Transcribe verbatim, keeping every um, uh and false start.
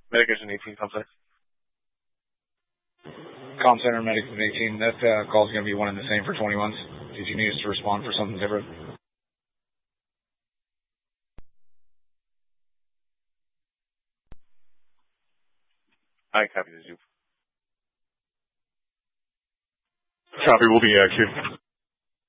Medication eighteen, com center. Com center, Medication eighteen. That uh, call's going to be one and the same for twenty-ones. Did you need us to respond for something different? I copy the Zoop. Copy, we'll be active.